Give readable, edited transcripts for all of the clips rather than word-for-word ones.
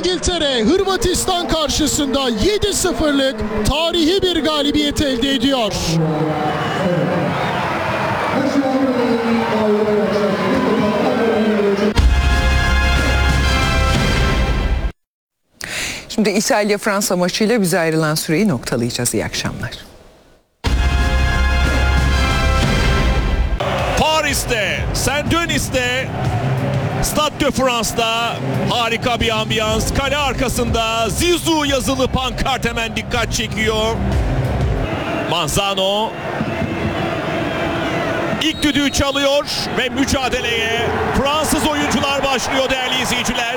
İngiltere, Hırvatistan karşısında 7-0'lık tarihi bir galibiyet elde ediyor. Şimdi İtalya-Fransa maçıyla bize ayrılan süreyi noktalayacağız. İyi akşamlar. Paris'te, Saint-Denis'te, Stade de France'da harika bir ambiyans. Kale arkasında Zizou yazılı pankart hemen dikkat çekiyor. Manzano ilk düdüğü çalıyor ve mücadeleye Fransız oyuncular başlıyor değerli izleyiciler.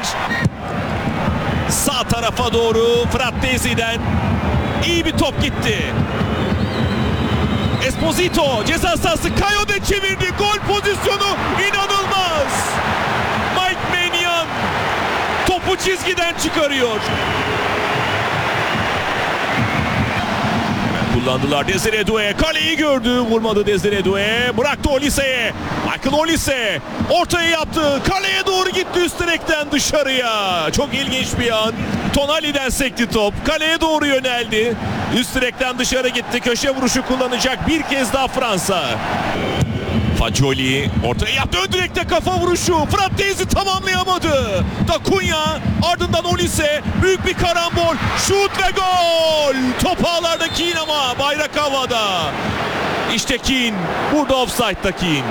Sağ tarafa doğru Frattezi'den iyi bir top gitti. Esposito ceza sahası Kayo'da çevirdi. Gol pozisyonu inanılmaz. Mike Maignan topu çizgiden çıkarıyor. Kullandılar Desire Doué. Kaleyi gördü. Vurmadı Desire Doué. Bıraktı Olise'ye. Michael Olise ortaya yaptı. Kaleye doğru gitti üst direkten dışarıya. Çok ilginç bir an. Tonali'den sekti top. Kaleye doğru yöneldi. Üst direkten dışarı gitti. Köşe vuruşu kullanacak bir kez daha Fransa. Fagioli ortaya yaptı. Ön direkte kafa vuruşu. Frattesi tamamlayamadı. Da Cunha ardından Olise. Büyük bir karambol. Şut ve gol. Top ağlarda Keane ama bayrak havada. İşte Keane. Burada offside'da Keane.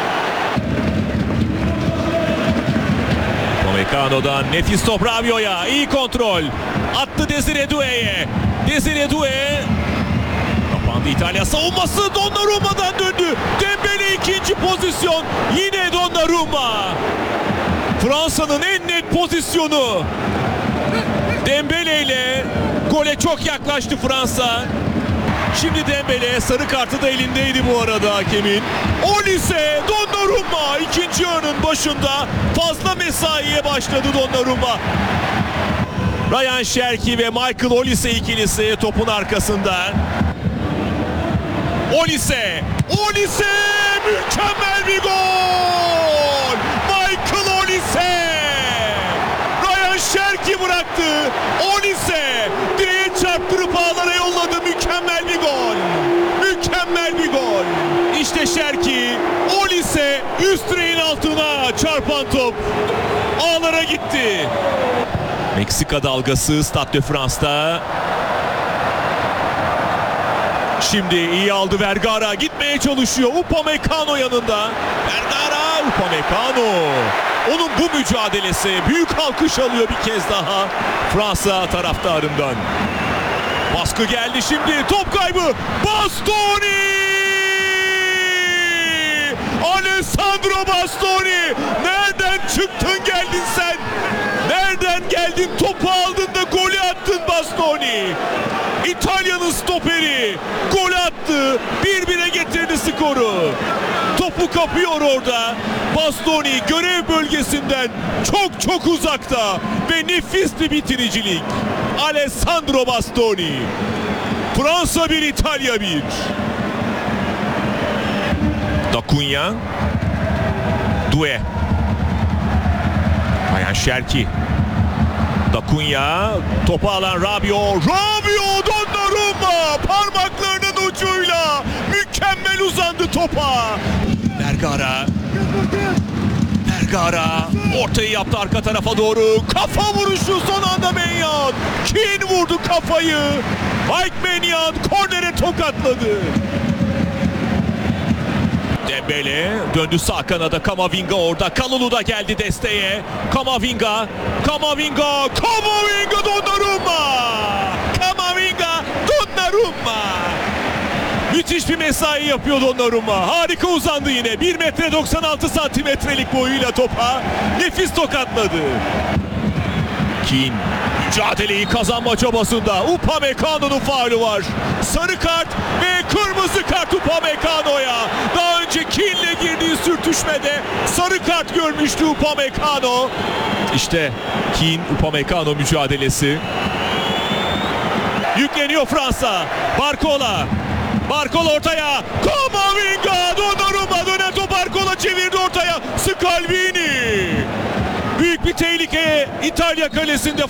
Upamecano'dan nefis top Rabiot'a. İyi kontrol. Attı Desire Doué'ye. Desire Doué. Kapandı İtalya savunması. Donnarumma'dan döndü. Dembele ikinci pozisyon. Yine Donnarumma. Fransa'nın en net pozisyonu. Dembele ile gole çok yaklaştı Fransa. Şimdi Dembele sarı kartı da elindeydi bu arada hakemin. Olise, Donnarumma ikinci yarının başında fazla mesaiye başladı Donnarumma. Ryan Cherki ve Michael Olise ikilisi topun arkasında. Olise mükemmel bir gol. Michael Olise. Ryan Cherki bıraktı. Olise direğe çarptırıp ağlara yolladı. Mükemmel bir gol. Mükemmel bir gol. İşte Cherki, Olise üst direğin altına çarpan top ağlara gitti. Meksika dalgası Stade de France'da. Şimdi iyi aldı Vergara. Gitmeye çalışıyor. Upamecano yanında. Vergara, Upamecano. Onun bu mücadelesi büyük alkış alıyor bir kez daha Fransa taraftarından. Baskı geldi şimdi. Top kaybı. Bastoni! Alessandro Bastoni! Nereden çıktın geldin sen? Nereden geldin? Topu aldın da golü attın Bastoni. İtalya'nın stoperi gol attı. 1-1'e getirdi skoru. Topu kapıyor orada. Bastoni görev bölgesinden çok uzakta ve nefis bir bitiricilik. Alessandro Bastoni. Fransa 1, İtalya 1. Da Cunha. Doué. Ryan Cherki. Da Cunha. Topu alan Rabiot. Donnarumma parmaklarının ucuyla mükemmel uzandı topa. Vergara ortayı yaptı arka tarafa doğru. Kafa vuruşu son anda Maignan. Keane vurdu kafayı. Mike Maignan kornere tokatladı. Dembele döndü sağ kanada. Camavinga orada. Kalulu da geldi desteğe. Camavinga Donnarumma. Müthiş bir mesai yapıyor Donnarumma. Harika uzandı yine. 1 metre 96 santimetrelik boyuyla topa nefis tokatladı. Keane mücadeleyi kazanma çabasında. Upamecano'nun faulü var. Sarı kart ve kırmızı kart Upamecano'ya. Daha önce Keane'le girdiği sürtüşmede sarı kart görmüştü Upamecano. İşte Keane Upamecano mücadelesi. Yükleniyor Fransa. Barcola ortaya. Camavinga, Donnarumma dönen top Barcola çevirdi ortaya. Scalvini. Büyük bir tehlike İtalya kalesinde.